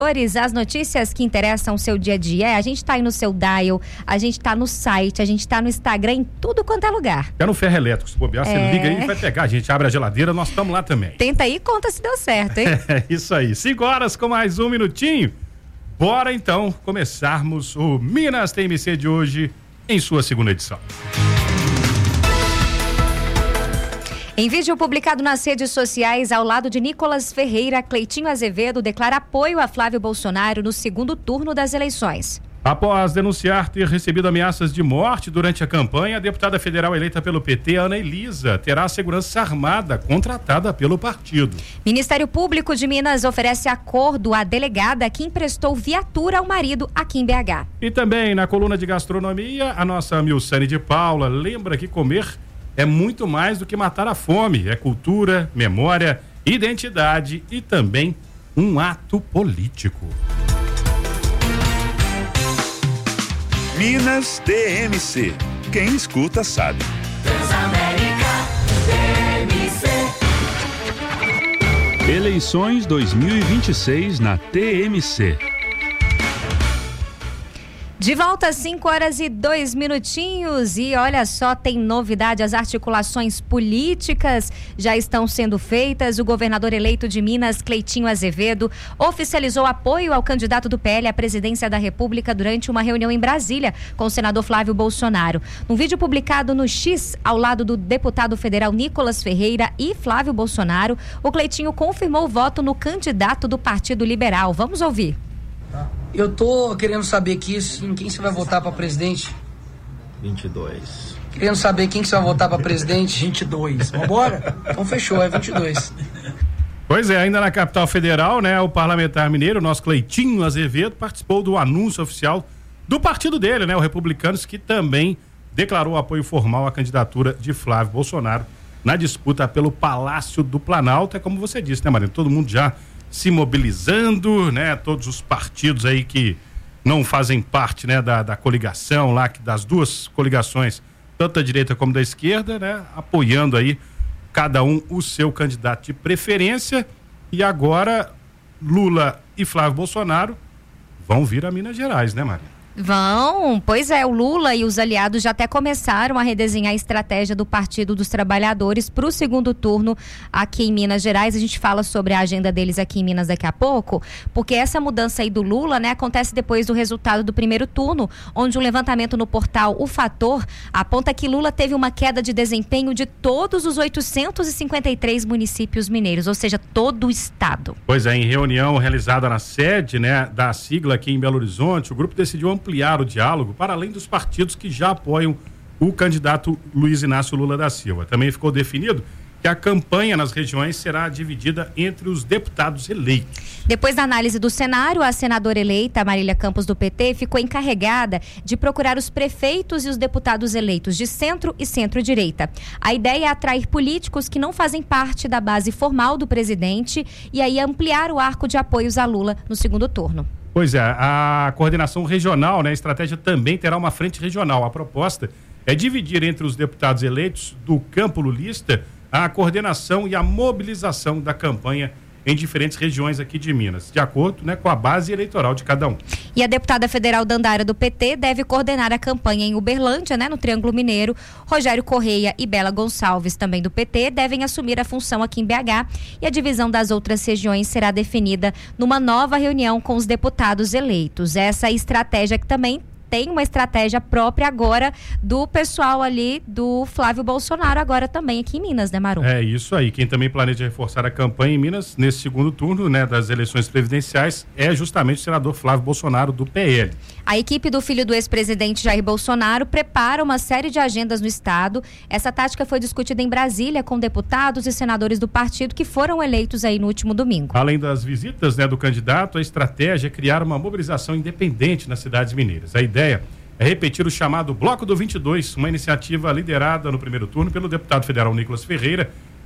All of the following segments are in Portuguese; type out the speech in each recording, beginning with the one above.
As notícias que interessam o seu dia a dia. A gente está aí no seu dial, a gente está no site, a gente está no Instagram, em tudo quanto é lugar. É no ferro elétrico, se bobear, você liga aí e vai pegar. A gente abre a geladeira, nós estamos lá também. Tenta aí e conta se deu certo, hein? É isso aí. 5 horas com mais um minutinho. Bora então começarmos o Minas TMC de hoje em sua segunda edição. Em vídeo publicado nas redes sociais, ao lado de Nicolas Ferreira, Cleitinho Azevedo declara apoio a Flávio Bolsonaro no segundo turno das eleições. Após denunciar ter recebido ameaças de morte durante a campanha, a deputada federal eleita pelo PT, Ana Elisa, terá a segurança armada contratada pelo partido. Ministério Público de Minas oferece acordo à delegada que emprestou viatura ao marido aqui em BH. E também na coluna de gastronomia, a nossa Milcane de Paula lembra que comer é muito mais do que matar a fome. É cultura, memória, identidade e também um ato político. Minas TMC. Quem escuta sabe. Transamérica TMC. Eleições 2026 na TMC. De volta às 5 horas e 2 minutinhos e olha só, tem novidade, as articulações políticas já estão sendo feitas. O governador eleito de Minas, Cleitinho Azevedo, oficializou apoio ao candidato do PL à presidência da República durante uma reunião em Brasília com o senador Flávio Bolsonaro. Num vídeo publicado no X, ao lado do deputado federal Nicolas Ferreira e Flávio Bolsonaro, o Cleitinho confirmou o voto no candidato do Partido Liberal. Vamos ouvir. Eu tô querendo saber aqui em quem você vai votar para presidente. 22. Querendo saber quem que você vai votar para presidente. 22. Vambora? Então fechou, é 22. Pois é, ainda na capital federal, né? O parlamentar mineiro, nosso Cleitinho Azevedo, participou do anúncio oficial do partido dele, né? O Republicanos, que também declarou apoio formal à candidatura de Flávio Bolsonaro na disputa pelo Palácio do Planalto. É como você disse, né, Marina? Todo mundo já se mobilizando, né? Todos os partidos aí que não fazem parte, né, da coligação lá, das duas coligações, tanto da direita como da esquerda, né? Apoiando aí cada um o seu candidato de preferência. E agora Lula e Flávio Bolsonaro vão vir a Minas Gerais, né, Maria? Vão, pois é, o Lula e os aliados já até começaram a redesenhar a estratégia do Partido dos Trabalhadores para o segundo turno aqui em Minas Gerais. A gente fala sobre a agenda deles aqui em Minas daqui a pouco, porque essa mudança aí do Lula, né, acontece depois do resultado do primeiro turno, onde um levantamento no portal O Fator aponta que Lula teve uma queda de desempenho de todos os 853 municípios mineiros, ou seja, todo o estado. Pois é, em reunião realizada na sede, né, da sigla aqui em Belo Horizonte, o grupo decidiu ampliar o diálogo para além dos partidos que já apoiam o candidato Luiz Inácio Lula da Silva. Também ficou definido que a campanha nas regiões será dividida entre os deputados eleitos. Depois da análise do cenário, a senadora eleita, Marília Campos, do PT, ficou encarregada de procurar os prefeitos e os deputados eleitos de centro e centro-direita. A ideia é atrair políticos que não fazem parte da base formal do presidente e aí ampliar o arco de apoios a Lula no segundo turno. Pois é, a coordenação regional, né, a estratégia também terá uma frente regional. A proposta é dividir entre os deputados eleitos do campo lulista a coordenação e a mobilização da campanha em diferentes regiões aqui de Minas, de acordo, né, com a base eleitoral de cada um. E a deputada federal Dandara do PT deve coordenar a campanha em Uberlândia, né, no Triângulo Mineiro. Rogério Correia e Bela Gonçalves, também do PT, devem assumir a função aqui em BH e a divisão das outras regiões será definida numa nova reunião com os deputados eleitos. Essa estratégia que também tem uma estratégia própria agora do pessoal ali do Flávio Bolsonaro, agora também aqui em Minas, né, Maru? É isso aí. Quem também planeja reforçar a campanha em Minas nesse segundo turno, né, das eleições presidenciais é justamente o senador Flávio Bolsonaro, do PL. A equipe do filho do ex-presidente Jair Bolsonaro prepara uma série de agendas no estado. Essa tática foi discutida em Brasília com deputados e senadores do partido que foram eleitos aí no último domingo. Além das visitas, né, do candidato, a estratégia é criar uma mobilização independente nas cidades mineiras. A ideia é repetir o chamado Bloco do 22, uma iniciativa liderada no primeiro turno pelo deputado federal Nicolas Ferreira,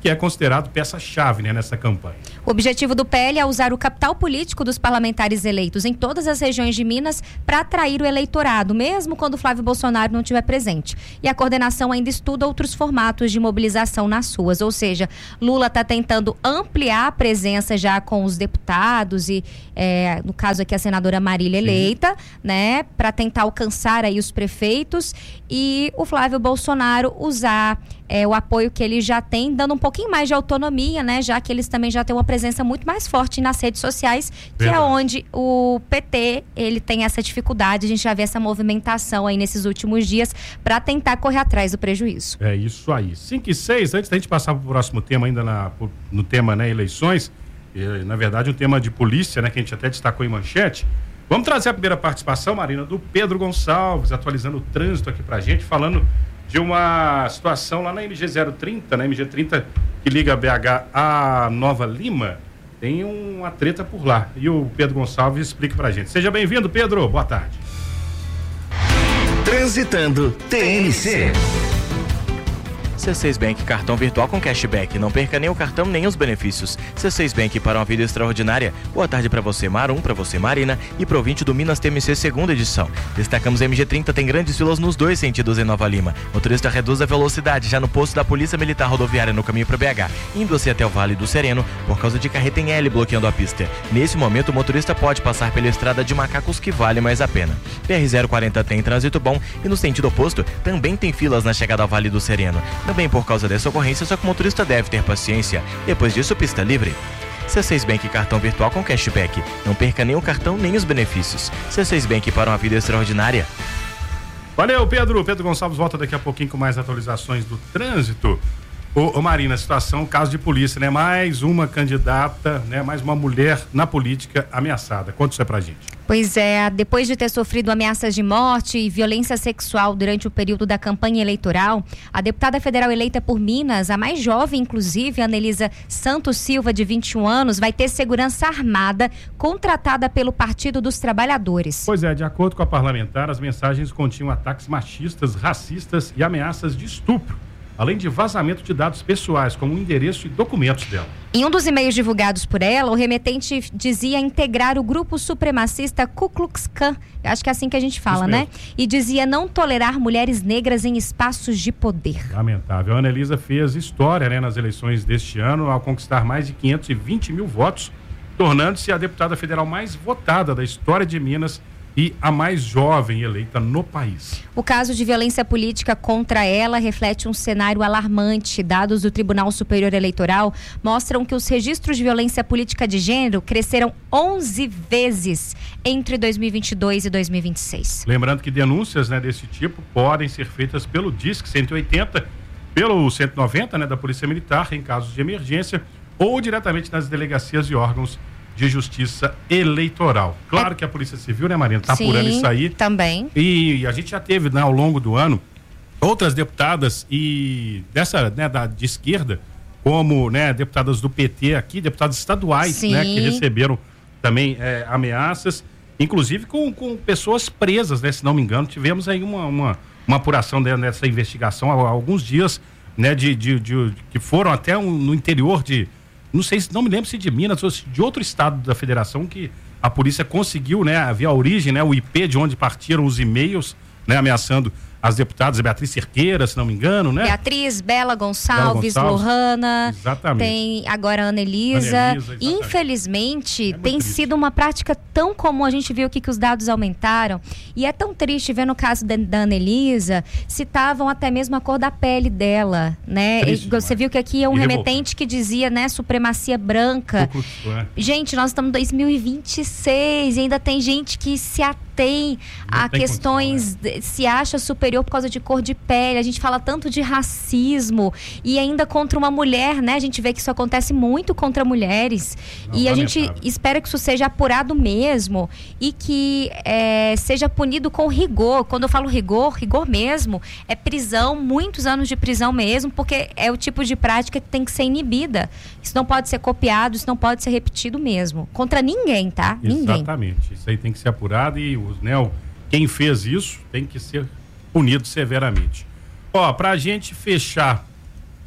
que é considerado peça-chave, né, nessa campanha. O objetivo do PL é usar o capital político dos parlamentares eleitos em todas as regiões de Minas para atrair o eleitorado, mesmo quando Flávio Bolsonaro não estiver presente. E a coordenação ainda estuda outros formatos de mobilização nas ruas, ou seja, Lula está tentando ampliar a presença já com os deputados e, no caso aqui, a senadora Marília eleita, né, para tentar alcançar aí os prefeitos, e o Flávio Bolsonaro usar o apoio que ele já tem, dando um pouquinho mais de autonomia, né? Já que eles também já têm uma presença muito mais forte nas redes sociais, que é onde o PT, ele tem essa dificuldade. A gente já vê essa movimentação aí nesses últimos dias para tentar correr atrás do prejuízo. É isso aí. 5 e 6, antes da gente passar para o próximo tema, ainda no tema, né, eleições, na verdade um tema de polícia, né, que a gente até destacou em manchete. Vamos trazer a primeira participação, Marina, do Pedro Gonçalves, atualizando o trânsito aqui pra gente, falando de uma situação lá na MG-030, na MG-30 que liga BH a Nova Lima, tem uma treta por lá. E o Pedro Gonçalves explica pra gente. Seja bem-vindo, Pedro. Boa tarde. Transitando TNC. C6 Bank, cartão virtual com cashback. Não perca nem o cartão nem os benefícios. C6 Bank, para uma vida extraordinária. Boa tarde para você, Marum, para você, Marina, e pro ouvinte do Minas TMC segunda edição. Destacamos MG30 tem grandes filas nos dois sentidos em Nova Lima. Motorista reduz a velocidade já no posto da Polícia Militar Rodoviária no caminho para BH, indo-se até o Vale do Sereno por causa de carreta em L bloqueando a pista. Nesse momento, o motorista pode passar pela estrada de Macacos, que vale mais a pena. PR-040 tem trânsito bom e no sentido oposto também tem filas na chegada ao Vale do Sereno. Também por causa dessa ocorrência, só que o motorista deve ter paciência. Depois disso, pista livre. C6 Bank, cartão virtual com cashback. Não perca nem o cartão nem os benefícios. C6 Bank, para uma vida extraordinária. Valeu, Pedro. Pedro Gonçalves volta daqui a pouquinho com mais atualizações do trânsito. Ô Marina, situação, caso de polícia, né? Mais uma candidata, né? Mais uma mulher na política ameaçada. Conta isso aí pra gente. Pois é, depois de ter sofrido ameaças de morte e violência sexual durante o período da campanha eleitoral, a deputada federal eleita por Minas, a mais jovem inclusive, Anelisa Santos Silva, de 21 anos, vai ter segurança armada contratada pelo Partido dos Trabalhadores. Pois é, de acordo com a parlamentar, as mensagens continham ataques machistas, racistas e ameaças de estupro, além de vazamento de dados pessoais, como o endereço e documentos dela. Em um dos e-mails divulgados por ela, o remetente dizia integrar o grupo supremacista Ku Klux Klan, acho que é assim que a gente fala, né? E dizia não tolerar mulheres negras em espaços de poder. Lamentável. A Ana Elisa fez história, né, nas eleições deste ano, ao conquistar mais de 520 mil votos, tornando-se a deputada federal mais votada da história de Minas e a mais jovem eleita no país. O caso de violência política contra ela reflete um cenário alarmante. Dados do Tribunal Superior Eleitoral mostram que os registros de violência política de gênero cresceram 11 vezes entre 2022 e 2026. Lembrando que denúncias, né, desse tipo podem ser feitas pelo DISC 180, pelo 190, né, da Polícia Militar, em casos de emergência, ou diretamente nas delegacias e órgãos de justiça eleitoral. Claro que a Polícia Civil, né, Marina, está apurando isso aí. Também. E a gente já teve, né, ao longo do ano, outras deputadas e dessa, né, de esquerda, como, né, deputadas do PT aqui, deputadas estaduais, né, que receberam também ameaças, inclusive com pessoas presas, né, se não me engano. Tivemos aí uma apuração dessa investigação há alguns dias, né, que foram até no interior de, não me lembro se de Minas ou de outro estado da federação, que a polícia conseguiu, né, ver a origem, né, o IP de onde partiram os e-mails, né, ameaçando as deputadas, Beatriz Cerqueira, se não me engano, né? Beatriz, Bela Gonçalves, Lohana, exatamente. Tem agora a Ana Elisa. Infelizmente, tem sido uma prática tão comum. A gente viu aqui que os dados aumentaram. E é tão triste ver no caso da Ana Elisa, citavam até mesmo a cor da pele dela, né? Você viu que aqui é um remetente que dizia, né, supremacia branca. Gente, nós estamos em 2026 e ainda tem gente que se atém a questões, se acha superior por causa de cor de pele. A gente fala tanto de racismo e ainda contra uma mulher, né? A gente vê que isso acontece muito contra mulheres. E a gente espera que isso seja apurado mesmo e que seja punido com rigor. Quando eu falo rigor mesmo, é prisão, muitos anos de prisão mesmo, porque é o tipo de prática que tem que ser inibida. Isso não pode ser copiado, isso não pode ser repetido mesmo. Contra ninguém, tá? Ninguém. Exatamente. Isso aí tem que ser apurado e quem fez isso tem que ser punido severamente. Ó, pra gente fechar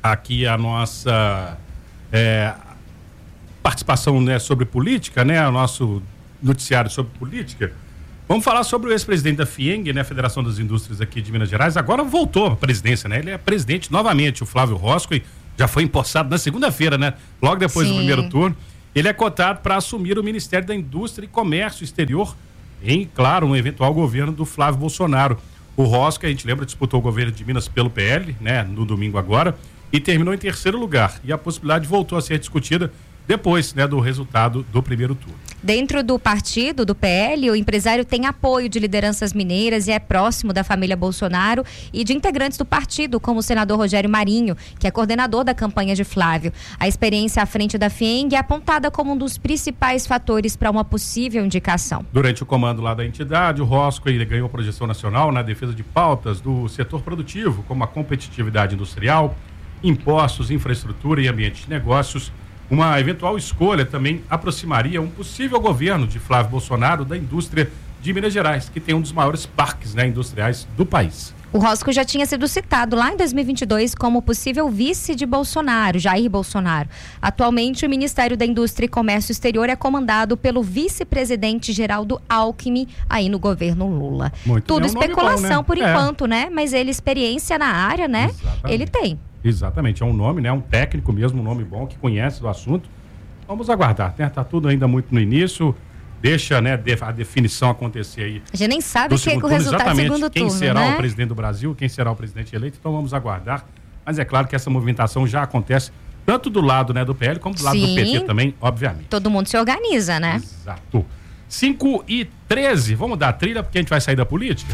aqui a nossa participação, né, sobre política, né, o nosso noticiário sobre política. Vamos falar sobre o ex-presidente da FIENG, né, Federação das Indústrias aqui de Minas Gerais. Agora voltou à presidência, né? Ele é presidente novamente, o Flávio Roscoe, já foi empossado na segunda-feira, né? Logo depois do primeiro turno. Ele é cotado para assumir o Ministério da Indústria e Comércio Exterior em, claro, um eventual governo do Flávio Bolsonaro. O Roscoe, a gente lembra, disputou o governo de Minas pelo PL, né, no domingo agora, e terminou em terceiro lugar. E a possibilidade voltou a ser discutida depois, né, do resultado do primeiro turno. Dentro do partido, do PL, o empresário tem apoio de lideranças mineiras e é próximo da família Bolsonaro e de integrantes do partido, como o senador Rogério Marinho, que é coordenador da campanha de Flávio. A experiência à frente da FIENG é apontada como um dos principais fatores para uma possível indicação. Durante o comando lá da entidade, o Roscoe ganhou projeção nacional na defesa de pautas do setor produtivo, como a competitividade industrial, impostos, infraestrutura e ambiente de negócios. Uma eventual escolha também aproximaria um possível governo de Flávio Bolsonaro da indústria de Minas Gerais, que tem um dos maiores parques, né, industriais do país. O Roscoe já tinha sido citado lá em 2022 como possível vice de Bolsonaro, Jair Bolsonaro. Atualmente, o Ministério da Indústria e Comércio Exterior é comandado pelo vice-presidente Geraldo Alckmin, aí no governo Lula. Tudo especulação, bom, né? Por enquanto, né? Mas ele, experiência na área, né? Exatamente. Ele tem. Exatamente, é um nome, né? Um técnico mesmo, um nome bom, que conhece do assunto. Vamos aguardar, né? Tá tudo ainda muito no início. Deixa, né, a definição acontecer aí. A gente nem sabe o que é o resultado do segundo turno, quem será, né? O presidente do Brasil, quem será o presidente eleito, então vamos aguardar. Mas é claro que essa movimentação já acontece tanto do lado, né, do PL, como do lado do PT também, obviamente. Todo mundo se organiza, né? Exato. 5h13, vamos dar a trilha porque a gente vai sair da política?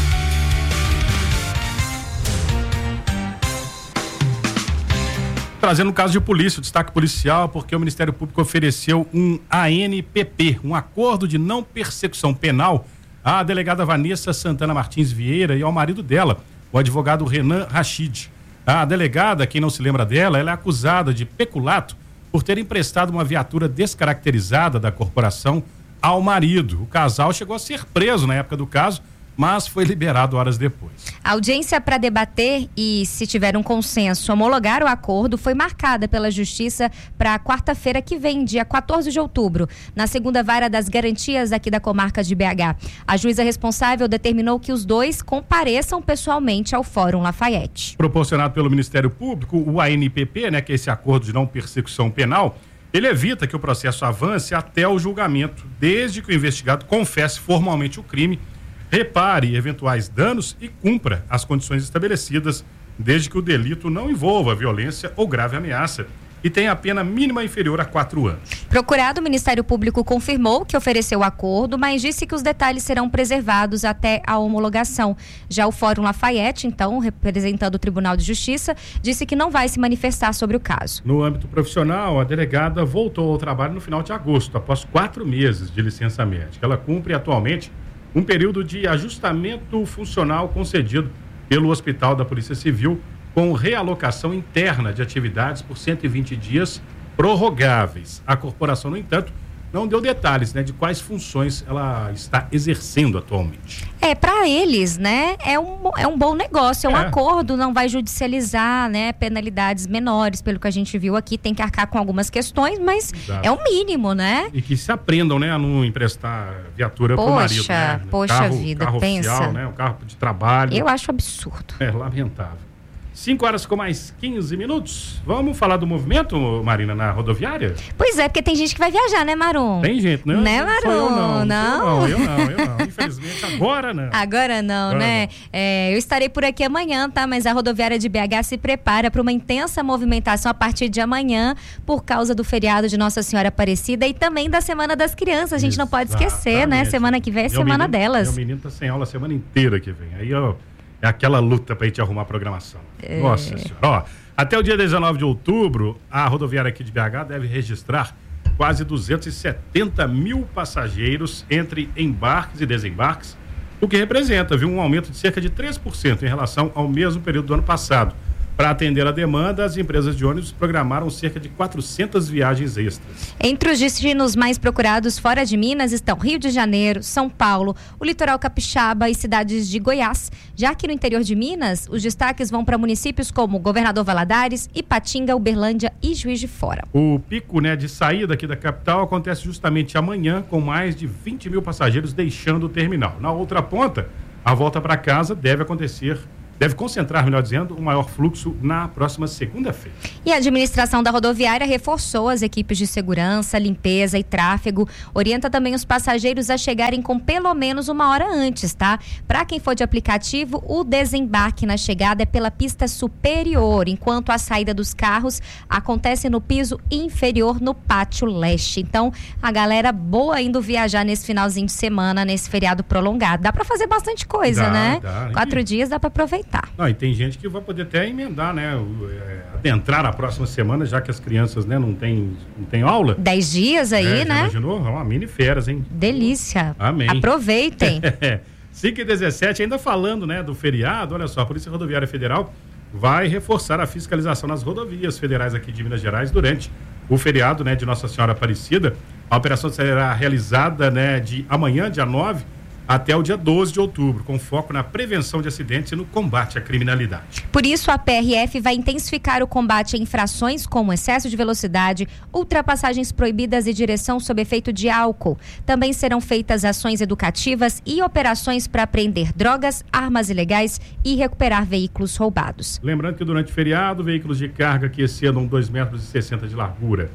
Trazendo um caso de polícia, o destaque policial, porque o Ministério Público ofereceu um ANPP, um acordo de não persecução penal, à delegada Vanessa Santana Martins Vieira e ao marido dela, o advogado Renan Rachid. A delegada, quem não se lembra dela, ela é acusada de peculato por ter emprestado uma viatura descaracterizada da corporação ao marido. O casal chegou a ser preso na época do caso, mas foi liberado horas depois. A audiência para debater e, se tiver um consenso, homologar o acordo foi marcada pela Justiça para quarta-feira que vem, dia 14 de outubro, na segunda vara das garantias aqui da comarca de BH. A juíza responsável determinou que os dois compareçam pessoalmente ao Fórum Lafayette. Proporcionado pelo Ministério Público, o ANPP, né, que é esse acordo de não persecução penal, ele evita que o processo avance até o julgamento, desde que o investigado confesse formalmente o crime, repare eventuais danos e cumpra as condições estabelecidas, desde que o delito não envolva violência ou grave ameaça e tenha a pena mínima inferior a 4 anos. Procurado, o Ministério Público confirmou que ofereceu o acordo, mas disse que os detalhes serão preservados até a homologação. Já o Fórum Lafayette, então, representando o Tribunal de Justiça, disse que não vai se manifestar sobre o caso. No âmbito profissional, a delegada voltou ao trabalho no final de agosto, após 4 meses de licença médica. Ela cumpre atualmente um período de ajustamento funcional concedido pelo Hospital da Polícia Civil, com realocação interna de atividades por 120 dias prorrogáveis. A corporação, no entanto, não deu detalhes, né, de quais funções ela está exercendo atualmente. Para eles, né, é um bom negócio, é um acordo, não vai judicializar, né, penalidades menores, pelo que a gente viu aqui, tem que arcar com algumas questões, mas é o mínimo, né? E que se aprendam, né, a não emprestar viatura pro marido, né? Poxa vida, carro pensa. Oficial, né, um carro de trabalho. Eu acho absurdo. É lamentável. 5 horas com mais 15 minutos. Vamos falar do movimento, Marina, na rodoviária? Pois é, porque tem gente que vai viajar, né, Marum? Tem gente, né? Né, Marum? Não. Eu não. Infelizmente, agora não. Agora não, né? Eu estarei por aqui amanhã, tá? Mas a rodoviária de BH se prepara para uma intensa movimentação a partir de amanhã, por causa do feriado de Nossa Senhora Aparecida e também da Semana das Crianças. A gente não pode esquecer, né? Semana que vem é semana delas. Meu menino tá sem aula a semana inteira que vem. Aí, é aquela luta pra gente arrumar a programação. Nossa Senhora. Até o dia 19 de outubro, a rodoviária aqui de BH deve registrar quase 270 mil passageiros entre embarques e desembarques, o que representa, um aumento de cerca de 3% em relação ao mesmo período do ano passado. Para atender a demanda, as empresas de ônibus programaram cerca de 400 viagens extras. Entre os destinos mais procurados fora de Minas estão Rio de Janeiro, São Paulo, o litoral capixaba e cidades de Goiás. Já que no interior de Minas, os destaques vão para municípios como Governador Valadares, Ipatinga, Uberlândia e Juiz de Fora. O pico, de saída aqui da capital acontece justamente amanhã, com mais de 20 mil passageiros deixando o terminal. Na outra ponta, a volta para casa deve concentrar, melhor dizendo, o maior fluxo na próxima segunda-feira. E a administração da rodoviária reforçou as equipes de segurança, limpeza e tráfego. Orienta também os passageiros a chegarem com pelo menos 1 hora antes, tá? Para quem for de aplicativo, o desembarque na chegada é pela pista superior, enquanto a saída dos carros acontece no piso inferior no pátio leste. Então, a galera boa indo viajar nesse finalzinho de semana, nesse feriado prolongado. Dá para fazer bastante coisa, né? 4 dias dá para aproveitar. Não, e tem gente que vai poder até emendar, adentrar na próxima semana, já que as crianças, não tem aula. 10 dias aí, né? Imaginou? É uma mini férias, hein? Delícia. Amém. Aproveitem. 5h17, ainda falando, do feriado, olha só, a Polícia Rodoviária Federal vai reforçar a fiscalização nas rodovias federais aqui de Minas Gerais durante o feriado, de Nossa Senhora Aparecida. A operação será realizada, de amanhã, dia 9, até o dia 12 de outubro, com foco na prevenção de acidentes e no combate à criminalidade. Por isso, a PRF vai intensificar o combate a infrações como excesso de velocidade, ultrapassagens proibidas e direção sob efeito de álcool. Também serão feitas ações educativas e operações para apreender drogas, armas ilegais e recuperar veículos roubados. Lembrando que durante o feriado, veículos de carga que excedam 2,60 metros de largura,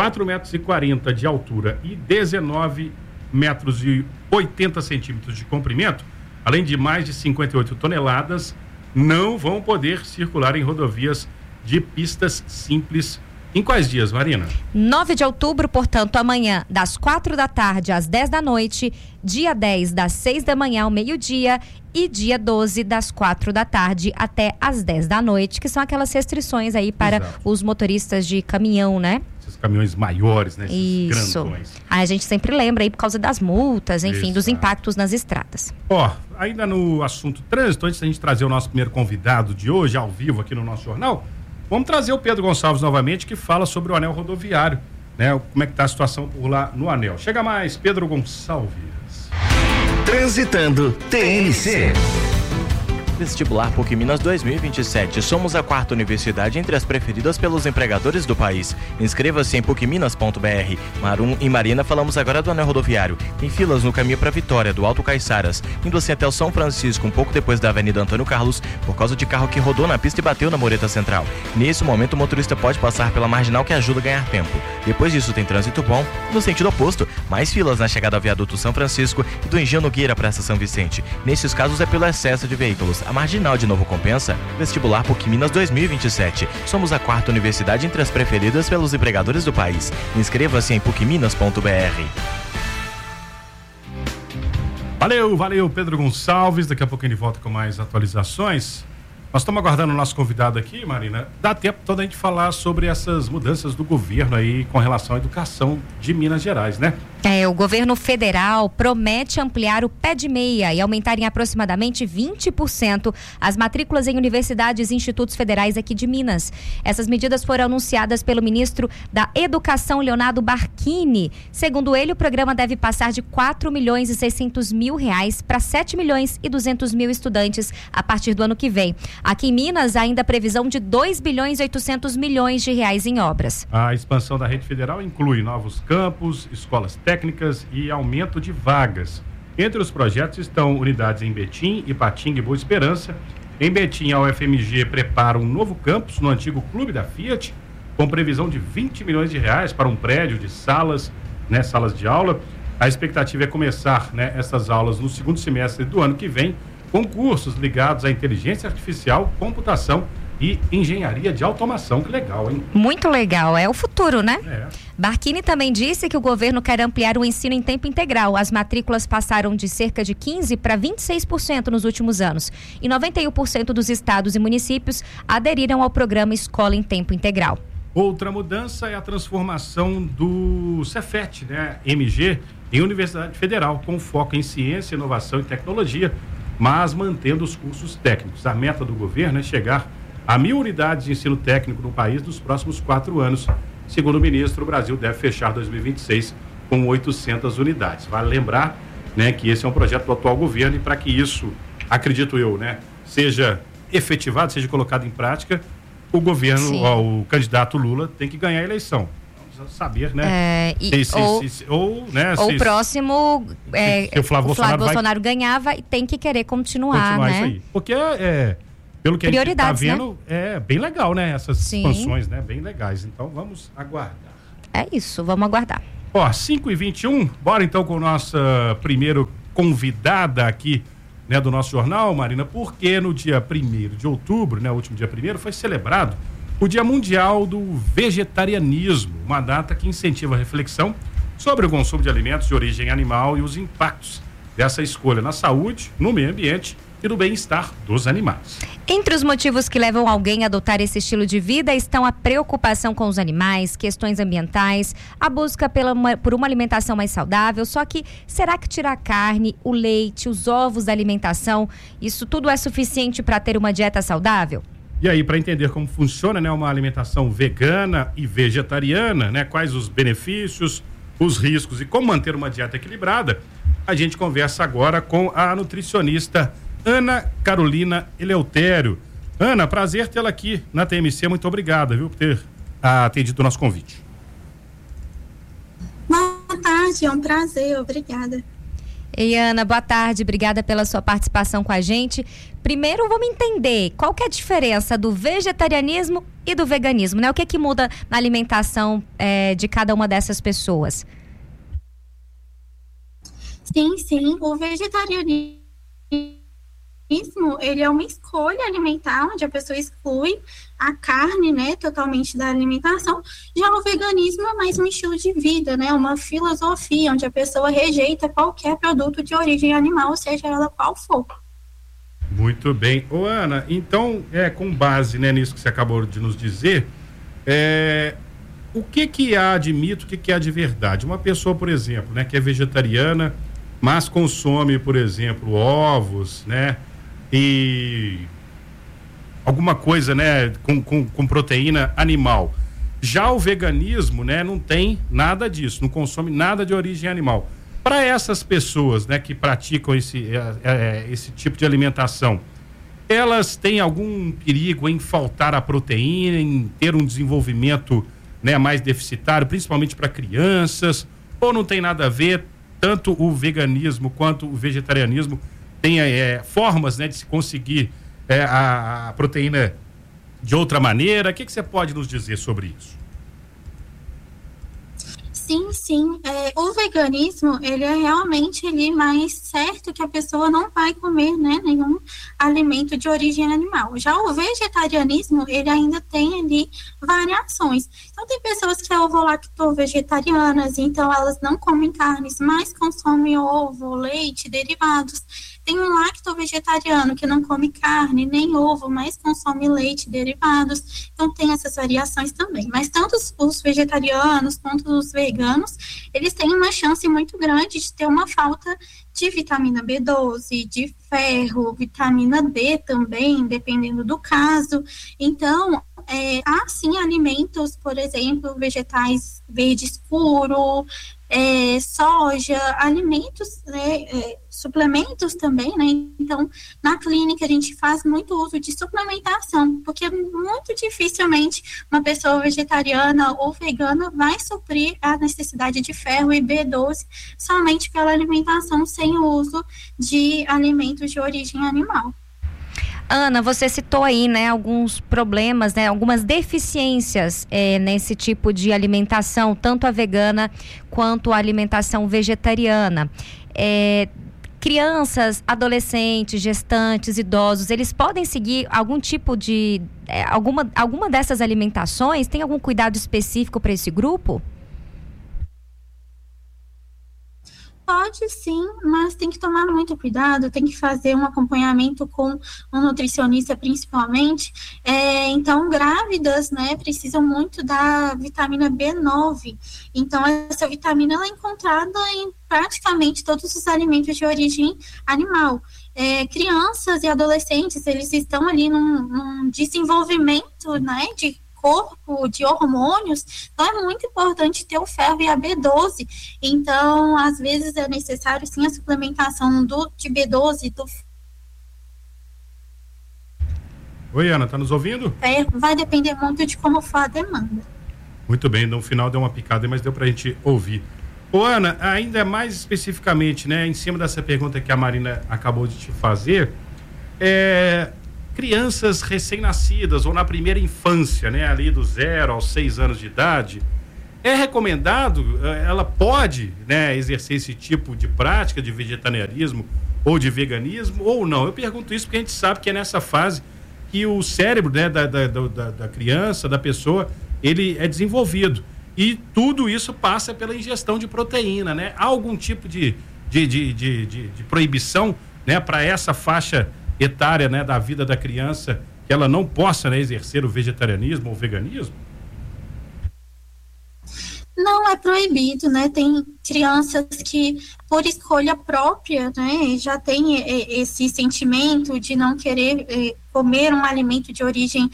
4,40 metros de altura e 19 metros e 80 centímetros de comprimento, além de mais de 58 toneladas, não vão poder circular em rodovias de pistas simples. Em quais dias, Marina? 9 de outubro, portanto, amanhã, das 4 da tarde às 10 da noite, dia 10, das 6 da manhã ao meio-dia e dia 12, das 4 da tarde até às 10 da noite, que são aquelas restrições aí para os motoristas de caminhão, né? Esses caminhões maiores, esses Isso. grandões. A gente sempre lembra aí por causa das multas, enfim, dos Exato. impactos nas estradas. Ainda no assunto trânsito, antes da gente trazer o nosso primeiro convidado de hoje, ao vivo aqui no nosso jornal, vamos trazer o Pedro Gonçalves novamente, que fala sobre o anel rodoviário, como é que está a situação por lá no anel. Chega mais, Pedro Gonçalves. Transitando TNC. Vestibular PUC Minas 2027. Somos a 4ª universidade entre as preferidas pelos empregadores do país. Inscreva-se em pucminas.br. Marum e Marina, falamos agora do anel rodoviário. Tem filas no caminho para Vitória, do Alto Caiçaras, indo assim até o São Francisco, um pouco depois da Avenida Antônio Carlos, por causa de carro que rodou na pista e bateu na mureta central. Nesse momento, o motorista pode passar pela marginal, que ajuda a ganhar tempo. Depois disso, tem trânsito bom no sentido oposto. Mais filas na chegada ao viaduto São Francisco e do Engenho Nogueira para São Vicente. Nesses casos, é pelo excesso de veículos. A marginal de Novo Compensa, vestibular PUC Minas 2027. Somos a 4ª universidade entre as preferidas pelos empregadores do país. Inscreva-se em pucminas.br. Valeu, Pedro Gonçalves. Daqui a pouco ele volta com mais atualizações. Nós estamos aguardando o nosso convidado aqui, Marina. Dá tempo toda a gente falar sobre essas mudanças do governo aí com relação à educação de Minas Gerais, né? O governo federal promete ampliar o pé de meia e aumentar em aproximadamente 20% as matrículas em universidades e institutos federais aqui de Minas. Essas medidas foram anunciadas pelo ministro da Educação, Leonardo Barquini. Segundo ele, o programa deve passar de 4 milhões e 600 mil reais para 7 milhões e 200 mil estudantes a partir do ano que vem. Aqui em Minas, ainda a previsão de 2 bilhões e 800 milhões de reais em obras. A expansão da rede federal inclui novos campos, escolas técnicas e aumento de vagas. Entre os projetos estão unidades em Betim, Ipatinga e Boa Esperança. Em Betim, a UFMG prepara um novo campus no antigo clube da Fiat, com previsão de 20 milhões de reais para um prédio de salas, salas de aula. A expectativa é começar essas aulas no segundo semestre do ano que vem, com cursos ligados à inteligência artificial, computação e engenharia de automação. Que legal, hein? Muito legal, é o futuro, né? É. Barquini também disse que o governo quer ampliar o ensino em tempo integral. As matrículas passaram de cerca de 15% para 26% nos últimos anos. E 91% dos estados e municípios aderiram ao programa Escola em Tempo Integral. Outra mudança é a transformação do Cefet, MG, em Universidade Federal, com foco em ciência, inovação e tecnologia, mas mantendo os cursos técnicos. A meta do governo é chegar a 1.000 unidades de ensino técnico no país nos próximos 4 anos. Segundo o ministro, o Brasil deve fechar 2026 com 800 unidades. Vale lembrar, né, que esse é um projeto do atual governo e para que isso, acredito eu, né, seja efetivado, seja colocado em prática, o governo, o candidato Lula tem que ganhar a eleição. Vamos saber, né? O próximo, se o Flávio Bolsonaro ganhava e tem que querer continuar, né? Isso aí. Porque pelo que a gente está vendo, é bem legal, né? Essas expansões, né? Bem legais. Então, vamos aguardar. É isso, vamos aguardar. 5h21, bora então com a nossa primeira convidada aqui, né, do nosso jornal, Marina, porque no dia 1º de outubro, né, o último dia 1º, foi celebrado o Dia Mundial do Vegetarianismo, uma data que incentiva a reflexão sobre o consumo de alimentos de origem animal e os impactos dessa escolha na saúde, no meio ambiente e no bem-estar dos animais. Entre os motivos que levam alguém a adotar esse estilo de vida estão a preocupação com os animais, questões ambientais, a busca por uma alimentação mais saudável. Só que será que tirar a carne, o leite, os ovos da alimentação, isso tudo é suficiente para ter uma dieta saudável? E aí, para entender como funciona, né, uma alimentação vegana e vegetariana, né, quais os benefícios, os riscos e como manter uma dieta equilibrada, a gente conversa agora com a nutricionista Ana Carolina Eleutério. Ana, prazer tê-la aqui na TMC, muito obrigada, viu, por ter atendido o nosso convite. Boa tarde, é um prazer, obrigada. Ei, Ana, boa tarde, obrigada pela sua participação com a gente. Primeiro, vamos entender qual que é a diferença do vegetarianismo e do veganismo, né? O que é que muda na alimentação de cada uma dessas pessoas? Sim, o vegetarianismo, ele é uma escolha alimentar, onde a pessoa exclui a carne, né, totalmente da alimentação. Já o veganismo é mais um estilo de vida, né, uma filosofia, onde a pessoa rejeita qualquer produto de origem animal, seja ela qual for. Muito bem. Ô, Ana, então, com base, né, nisso que você acabou de nos dizer, o que há de mito, o que há de verdade? Uma pessoa, por exemplo, né, que é vegetariana, mas consome, por exemplo, ovos, né, e alguma coisa, né, com proteína animal. Já o veganismo, né, não tem nada disso, não consome nada de origem animal. Para essas pessoas, né, que praticam esse tipo de alimentação, elas têm algum perigo em faltar a proteína, em ter um desenvolvimento, né, mais deficitário, principalmente para crianças, ou não tem nada a ver? Tanto o veganismo quanto o vegetarianismo tem formas, né, de se conseguir a proteína de outra maneira. O que você pode nos dizer sobre isso? Sim. O veganismo, ele é realmente mais certo que a pessoa não vai comer, né, nenhum alimento de origem animal. Já o vegetarianismo, ele ainda tem ali variações. Então, tem pessoas que são ovo-lacto-vegetarianas, então elas não comem carnes, mas consomem ovo, leite, derivados. Tem um lacto-vegetariano que não come carne nem ovo, mas consome leite e derivados. Então, tem essas variações também. Mas tanto os vegetarianos quanto os veganos, eles têm uma chance muito grande de ter uma falta de vitamina B12, de ferro, vitamina D também, dependendo do caso. Então, há sim alimentos, por exemplo, vegetais verde escuro, soja, alimentos, né, suplementos também, né? Então, na clínica a gente faz muito uso de suplementação, porque muito dificilmente uma pessoa vegetariana ou vegana vai suprir a necessidade de ferro e B12 somente pela alimentação sem o uso de alimentos de origem animal. Ana, você citou aí, né, alguns problemas, né, algumas deficiências nesse tipo de alimentação, tanto a vegana quanto a alimentação vegetariana. Crianças, adolescentes, gestantes, idosos, eles podem seguir algum tipo de... alguma dessas alimentações? Tem algum cuidado específico para esse grupo? Pode sim, mas tem que tomar muito cuidado, tem que fazer um acompanhamento com um nutricionista principalmente. Então, grávidas, né, precisam muito da vitamina B9. Então, essa vitamina ela é encontrada em praticamente todos os alimentos de origem animal. crianças e adolescentes, eles estão ali num desenvolvimento, né, de corpo, de hormônios, então é muito importante ter o ferro e a B12. Então, às vezes é necessário sim a suplementação de B12, do Oi, Ana, tá nos ouvindo? ferro, vai depender muito de como for a demanda. Muito bem, no final deu uma picada, mas deu pra gente ouvir. Ô, Ana, ainda mais especificamente, né, em cima dessa pergunta que a Marina acabou de te fazer, crianças recém-nascidas ou na primeira infância, né, ali do 0 aos 6 anos de idade, é recomendado, ela pode, né, exercer esse tipo de prática de vegetarianismo ou de veganismo ou não? Eu pergunto isso porque a gente sabe que é nessa fase que o cérebro, né, da criança, da pessoa, ele é desenvolvido. E tudo isso passa pela ingestão de proteína, né? Há algum tipo de proibição, né, para essa faixa etária, né, da vida da criança, que ela não possa, né, exercer o vegetarianismo ou o veganismo? Não é proibido, né? Tem crianças que, por escolha própria, né, já tem esse sentimento de não querer comer um alimento de origem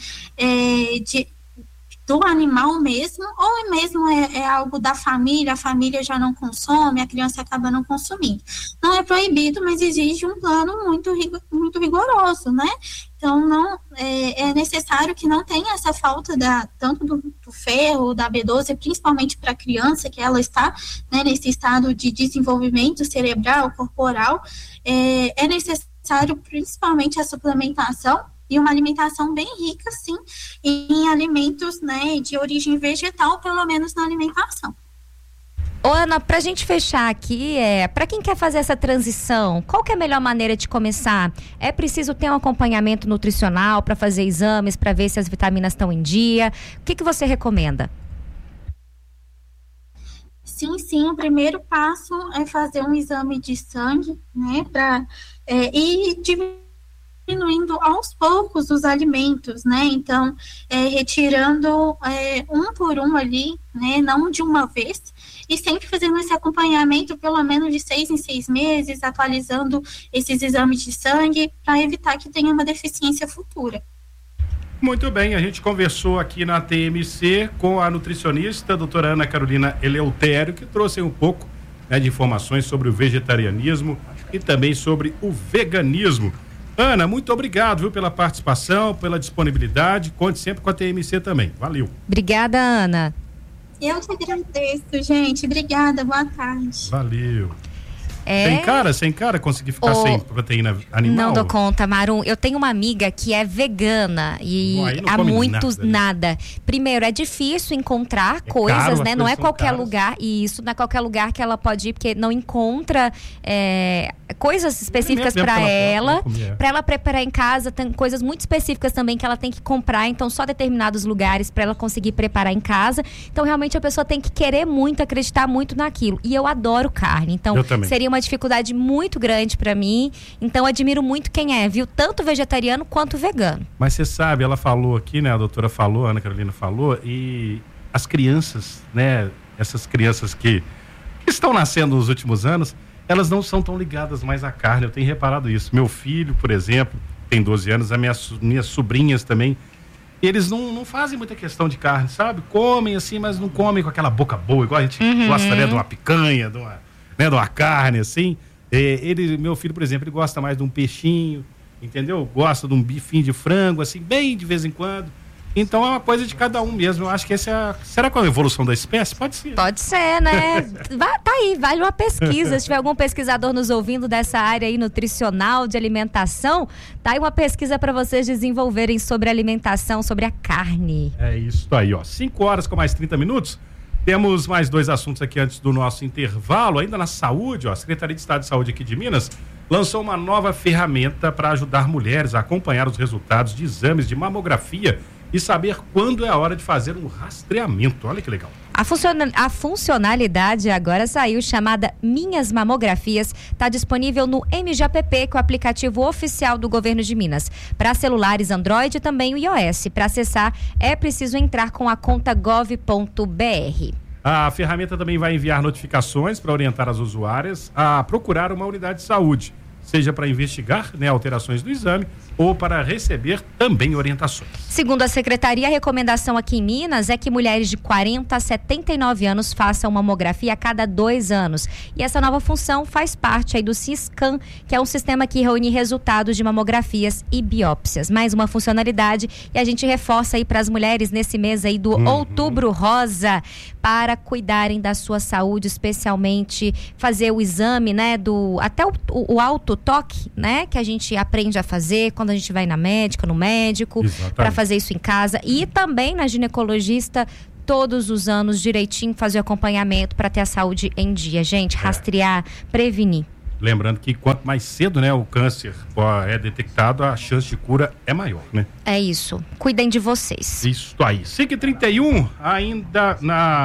do animal mesmo, ou mesmo é algo da família, a família já não consome, a criança acaba não consumindo. Não é proibido, mas exige um plano muito rigoroso, né? Então, não é necessário que não tenha essa falta tanto do ferro, da B12, principalmente para a criança, que ela está, né, nesse estado de desenvolvimento cerebral, corporal. É necessário principalmente a suplementação e uma alimentação bem rica, sim, em alimentos, né, de origem vegetal, pelo menos na alimentação. Ô, Ana, pra gente fechar aqui, pra quem quer fazer essa transição, qual que é a melhor maneira de começar? É preciso ter um acompanhamento nutricional para fazer exames, para ver se as vitaminas estão em dia? O que você recomenda? Sim, o primeiro passo é fazer um exame de sangue, né, para ir diminuindo aos poucos os alimentos, né, então retirando um por um ali, né, não de uma vez, e sempre fazendo esse acompanhamento pelo menos de 6 em 6 meses, atualizando esses exames de sangue para evitar que tenha uma deficiência futura. Muito bem, a gente conversou aqui na TMC com a nutricionista, a doutora Ana Carolina Eleutério, que trouxe um pouco, né, de informações sobre o vegetarianismo e também sobre o veganismo. Ana, muito obrigado, viu, pela participação, pela disponibilidade. Conte sempre com a TMC também. Valeu. Obrigada, Ana. Eu que agradeço, gente. Obrigada, boa tarde. Valeu. Sem cara conseguir ficar sem proteína animal? Não dou conta, Marum. Eu tenho uma amiga que é vegana e há muitos nada. Primeiro, é difícil encontrar coisas, né? Não é qualquer lugar, e isso não é qualquer lugar que ela pode ir, porque não encontra coisas específicas para ela preparar em casa. Tem coisas muito específicas também que ela tem que comprar, então só determinados lugares para ela conseguir preparar em casa. Então realmente a pessoa tem que querer muito, acreditar muito naquilo. E eu adoro carne, então seria uma dificuldade muito grande para mim, então admiro muito quem viu, tanto vegetariano quanto vegano. Mas você sabe, ela falou aqui, né, a doutora falou, a Ana Carolina falou, e as crianças, né, essas crianças que estão nascendo nos últimos anos, elas não são tão ligadas mais à carne, eu tenho reparado isso. Meu filho, por exemplo, tem 12 anos, as minhas sobrinhas também, eles não fazem muita questão de carne, sabe? Comem assim, mas não comem com aquela boca boa, igual a gente gosta, né, de uma picanha, de uma carne, assim. Meu filho, por exemplo, ele gosta mais de um peixinho, entendeu? Gosta de um bifinho de frango, assim, bem de vez em quando. Então é uma coisa de cada um mesmo. Eu acho que será que é a evolução da espécie? Pode ser. Pode ser, né? Tá aí, vale uma pesquisa. Se tiver algum pesquisador nos ouvindo dessa área aí nutricional, de alimentação, tá aí uma pesquisa para vocês desenvolverem sobre alimentação, sobre a carne. É isso aí, ó. 5h com mais 30 minutos. Temos mais 2 assuntos aqui antes do nosso intervalo. Ainda na saúde, ó, a Secretaria de Estado de Saúde aqui de Minas lançou uma nova ferramenta para ajudar mulheres a acompanhar os resultados de exames de mamografia e saber quando é a hora de fazer um rastreamento. Olha que legal. A funcionalidade agora saiu, chamada Minhas Mamografias, está disponível no MJapp, que é o aplicativo oficial do governo de Minas, para celulares Android e também o iOS. Para acessar, é preciso entrar com a conta gov.br. A ferramenta também vai enviar notificações para orientar as usuárias a procurar uma unidade de saúde. seja para investigar, né, alterações do exame ou para receber também orientações. Segundo a secretaria, a recomendação aqui em Minas é que mulheres de 40 a 79 anos façam mamografia a cada 2 anos. E essa nova função faz parte aí do Ciscan, que é um sistema que reúne resultados de mamografias e biópsias. Mais uma funcionalidade e a gente reforça aí para as mulheres nesse mês aí do Outubro Rosa, para cuidarem da sua saúde, especialmente fazer o exame, né, até o autotoque, né, que a gente aprende a fazer quando a gente vai na médica, no médico, para fazer isso em casa, e também na ginecologista todos os anos direitinho, fazer o acompanhamento para ter a saúde em dia, gente, rastrear, prevenir. Lembrando que quanto mais cedo, né, o câncer é detectado, a chance de cura é maior, né? É isso. Cuidem de vocês. Isso aí. 5h31, ainda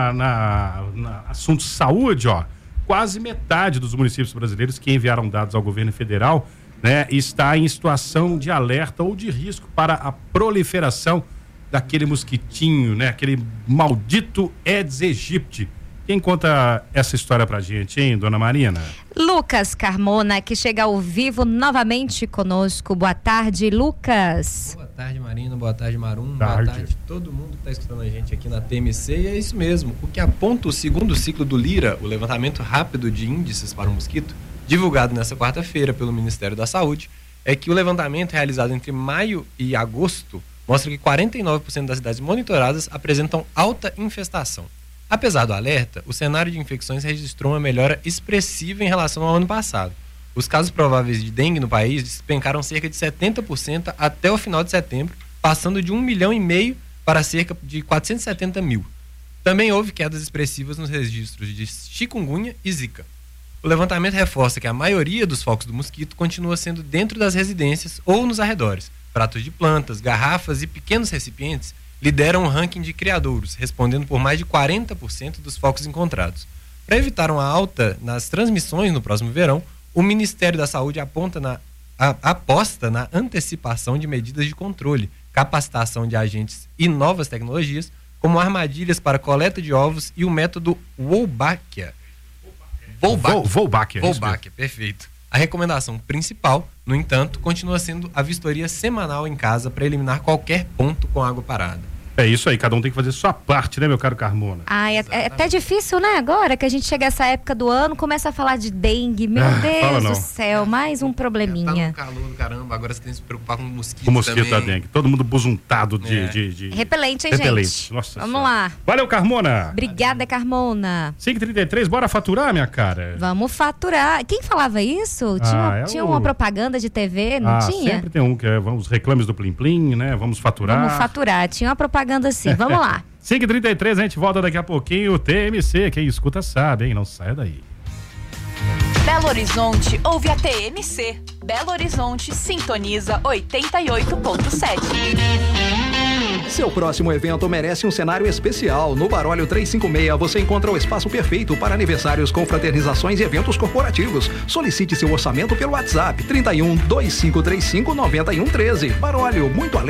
na assunto saúde, ó. Quase metade dos municípios brasileiros que enviaram dados ao governo federal, né, está em situação de alerta ou de risco para a proliferação daquele mosquitinho, né? Aquele maldito Aedes aegypti. Quem conta essa história pra gente, hein, dona Marina? Lucas Carmona, que chega ao vivo novamente conosco. Boa tarde, Lucas. Boa tarde, Marina. Boa tarde, Marum. Boa tarde todo mundo que está escutando a gente aqui na TMC. E é isso mesmo. O que aponta o segundo ciclo do LIRA, o levantamento rápido de índices para o mosquito, divulgado nesta quarta-feira pelo Ministério da Saúde, é que o levantamento realizado entre maio e agosto mostra que 49% das cidades monitoradas apresentam alta infestação. Apesar do alerta, o cenário de infecções registrou uma melhora expressiva em relação ao ano passado. Os casos prováveis de dengue no país despencaram cerca de 70% até o final de setembro, passando de 1,5 milhão para cerca de 470 mil. Também houve quedas expressivas nos registros de chikungunya e zika. O levantamento reforça que a maioria dos focos do mosquito continua sendo dentro das residências ou nos arredores. Pratos de plantas, garrafas e pequenos recipientes lideram o ranking de criadouros, respondendo por mais de 40% dos focos encontrados. Para evitar uma alta nas transmissões no próximo verão, o Ministério da Saúde aposta na antecipação de medidas de controle, capacitação de agentes e novas tecnologias, como armadilhas para coleta de ovos e o método Wolbachia. Wolbachia, perfeito. A recomendação principal, no entanto, continua sendo a vistoria semanal em casa para eliminar qualquer ponto com água parada. É isso aí, cada um tem que fazer sua parte, né, meu caro Carmona? É até difícil, né, agora que a gente chega a essa época do ano, começa a falar de dengue, meu Deus do céu, mais um probleminha. Tá no calor do caramba, agora você tem que se preocupar com o mosquito também. O mosquito da dengue, todo mundo busuntado de... Repelente, hein, gente? Nossa Vamos lá. Valeu, Carmona. Obrigada, Carmona. 5h33, bora faturar, minha cara? Vamos faturar. Quem falava isso? Tinha uma propaganda de TV, não tinha? Sempre tem que é os reclames do Plim Plim, né? Vamos faturar. Tinha uma propaganda assim, vamos lá. 5h33, a gente volta daqui a pouquinho. O TMC, quem escuta sabe, hein? Não saia daí. Belo Horizonte ouve a TMC. Belo Horizonte sintoniza 88.7. Seu próximo evento merece um cenário especial. No Barólio 356 você encontra o espaço perfeito para aniversários, confraternizações e eventos corporativos. Solicite seu orçamento pelo WhatsApp 31 2535 9113. Barólio, muito além